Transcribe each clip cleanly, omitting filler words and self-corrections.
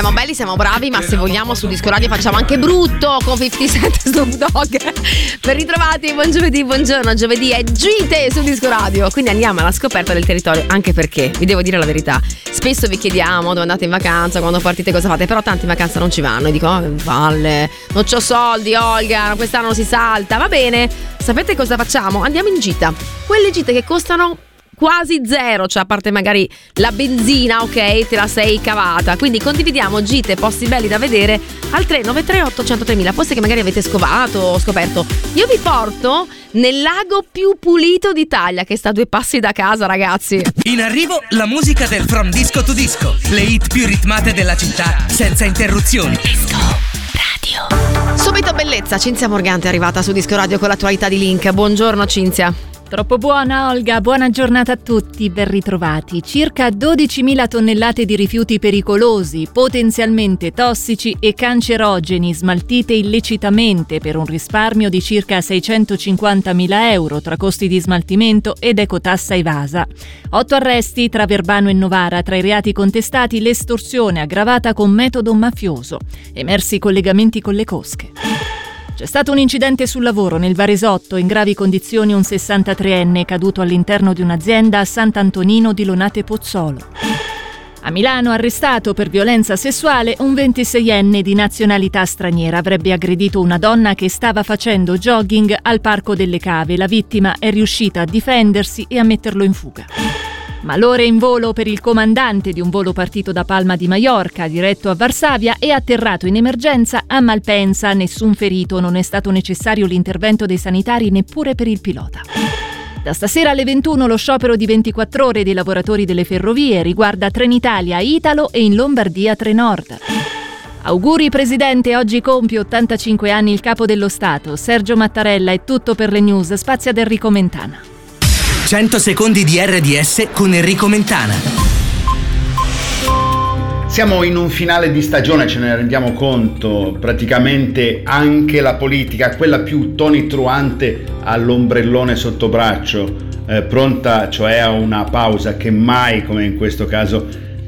siamo belli, siamo bravi, ma se vogliamo su Disco Radio facciamo anche brutto con 50 Cent e Snoop Dogg. Ben ritrovati, buon giovedì, buongiorno. Giovedì è Gite su Disco Radio, quindi andiamo alla scoperta del territorio, anche perché, vi devo dire la verità, spesso vi chiediamo dove andate in vacanza, quando partite, cosa fate, però tanti in vacanza non ci vanno e dico, valle, non c'ho soldi, Olga, quest'anno non si salta. Va bene, sapete cosa facciamo? Andiamo in gita, quelle gite che costano quasi zero, cioè a parte magari la benzina, ok, te la sei cavata. Quindi condividiamo gite, posti belli da vedere al 3938 103.000, posti che magari avete scovato o scoperto. Io vi porto nel lago più pulito d'Italia, che sta a 2 passi da casa, ragazzi. In arrivo la musica del From Disco to Disco, le hit più ritmate della città senza interruzioni. Disco Radio. Subito bellezza, Cinzia Morgante è arrivata su Disco Radio con l'attualità di Link. Buongiorno Cinzia. Troppo buona Olga, buona giornata a tutti, ben ritrovati. Circa 12.000 tonnellate di rifiuti pericolosi, potenzialmente tossici e cancerogeni smaltite illecitamente per un risparmio di circa 650.000 euro tra costi di smaltimento ed ecotassa evasa. 8 arresti tra Verbano e Novara, tra i reati contestati l'estorsione aggravata con metodo mafioso. Emersi collegamenti con le cosche. C'è stato un incidente sul lavoro nel Varesotto, in gravi condizioni un 63enne caduto all'interno di un'azienda a Sant'Antonino di Lonate Pozzolo. A Milano arrestato per violenza sessuale un 26enne di nazionalità straniera, avrebbe aggredito una donna che stava facendo jogging al Parco delle Cave. La vittima è riuscita a difendersi e a metterlo in fuga. Malore in volo per il comandante di un volo partito da Palma di Maiorca, diretto a Varsavia e atterrato in emergenza a Malpensa. Nessun ferito, non è stato necessario l'intervento dei sanitari neppure per il pilota. Da stasera alle 21 lo sciopero di 24 ore dei lavoratori delle ferrovie riguarda Trenitalia, Italo e in Lombardia Trenord. Auguri Presidente, oggi compie 85 anni il capo dello Stato. Sergio Mattarella, è tutto per le news, spazio ad Enrico Mentana. 100 secondi di RDS con Enrico Mentana. Siamo in un finale di stagione, ce ne rendiamo conto, praticamente anche la politica, quella più tonitruante, ha l'ombrellone sotto braccio, pronta cioè a una pausa che mai, come in questo caso,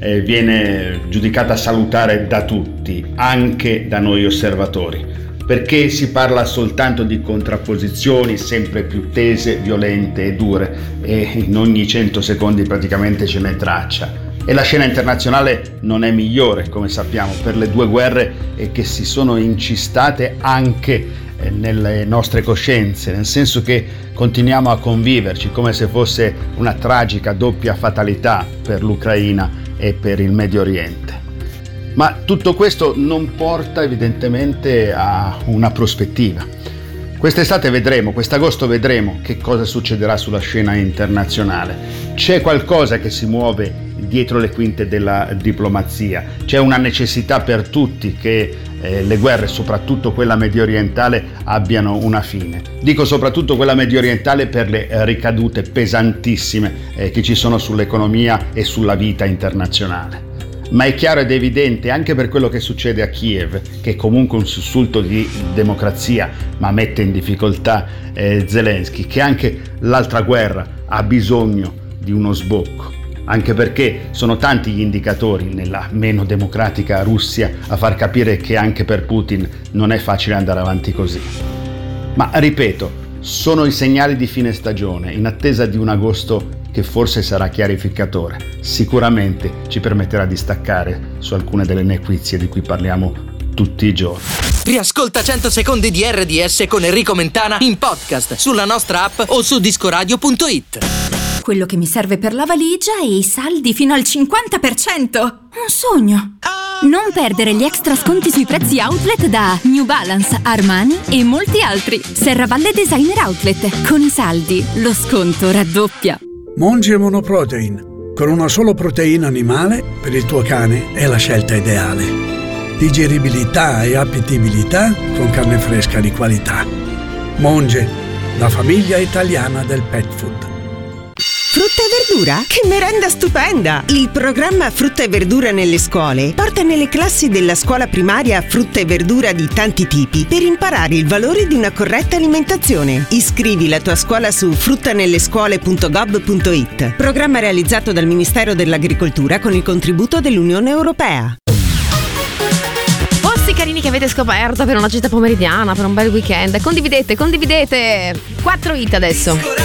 viene giudicata salutare da tutti, anche da noi osservatori. Perché si parla soltanto di contrapposizioni sempre più tese, violente e dure, e in ogni 100 secondi praticamente ce n'è traccia. E la scena internazionale non è migliore, come sappiamo, per le 2 guerre che si sono incistate anche nelle nostre coscienze, nel senso che continuiamo a conviverci come se fosse una tragica doppia fatalità per l'Ucraina e per il Medio Oriente. Ma tutto questo non porta evidentemente a una prospettiva. Quest'estate vedremo, quest'agosto vedremo che cosa succederà sulla scena internazionale. C'è qualcosa che si muove dietro le quinte della diplomazia. C'è una necessità per tutti che le guerre, soprattutto quella medio orientale, abbiano una fine. Dico soprattutto quella medio orientale per le ricadute pesantissime che ci sono sull'economia e sulla vita internazionale. Ma è chiaro ed evidente anche per quello che succede a Kiev, che è comunque un sussulto di democrazia, ma mette in difficoltà Zelensky, che anche l'altra guerra ha bisogno di uno sbocco, anche perché sono tanti gli indicatori nella meno democratica Russia a far capire che anche per Putin non è facile andare avanti così. Ma ripeto, sono i segnali di fine stagione, in attesa di un agosto che forse sarà chiarificatore. Sicuramente ci permetterà di staccare su alcune delle nequizie di cui parliamo tutti i giorni. Riascolta 100 secondi di RDS con Enrico Mentana in podcast sulla nostra app o su discoradio.it. Quello che mi serve per la valigia e i saldi fino al 50%. Un sogno. Non perdere gli extra sconti sui prezzi outlet da New Balance, Armani e molti altri. Serravalle Designer Outlet. Con i saldi lo sconto raddoppia. Monge Monoprotein. Con una solo proteina animale, per il tuo cane è la scelta ideale. Digeribilità e appetibilità con carne fresca di qualità. Monge, la famiglia italiana del pet food. Frutta e verdura? Che merenda stupenda! Il programma Frutta e Verdura nelle scuole porta nelle classi della scuola primaria frutta e verdura di tanti tipi per imparare il valore di una corretta alimentazione. Iscrivi la tua scuola su fruttanellescuole.gov.it. Programma realizzato dal Ministero dell'Agricoltura con il contributo dell'Unione Europea. carini che avete scoperto per una gita pomeridiana, per un bel weekend. Condividete. 4 hit adesso.